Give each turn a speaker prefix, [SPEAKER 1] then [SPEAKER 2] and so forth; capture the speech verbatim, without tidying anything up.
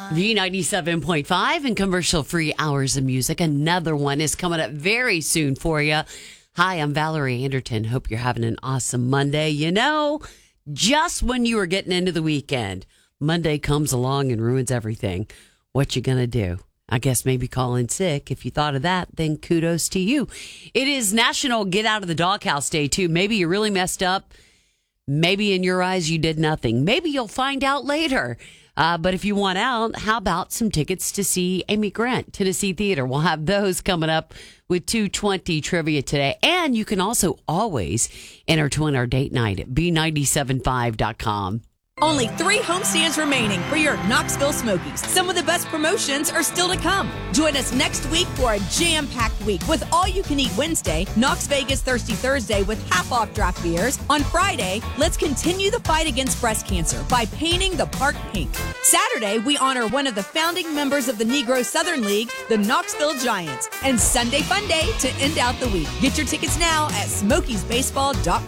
[SPEAKER 1] V ninety-seven point five and commercial-free hours of music. Another one is coming up very soon for you. Hi, I'm Valerie Anderton. Hope you're having an awesome Monday. You know, just when you were getting into the weekend, Monday comes along and ruins everything. What you gonna do? I guess maybe call in sick. If you thought of that, then kudos to you. It is National Get Out of the Doghouse Day, too. Maybe you really messed up. Maybe in your eyes you did nothing. Maybe you'll find out later. Uh, but if you want out, how about some tickets to see Amy Grant, Tennessee Theater? We'll have those coming up with two twenty trivia today. And you can also always enter to win our date night at B nine seven five dot com.
[SPEAKER 2] Only three homestands remaining for your Knoxville Smokies. Some of the best promotions are still to come. Join us next week for a jam-packed week with all-you-can-eat Wednesday, Knox Vegas Thirsty Thursday with half-off draft beers. On Friday, let's continue the fight against breast cancer by painting the park pink. Saturday, we honor one of the founding members of the Negro Southern League, the Knoxville Giants. And Sunday Fun Day to end out the week. Get your tickets now at smokies baseball dot com.